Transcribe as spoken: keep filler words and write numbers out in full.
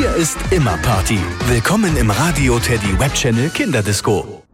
Hier ist immer Party. Willkommen im Radio Teddy Webchannel Kinderdisco.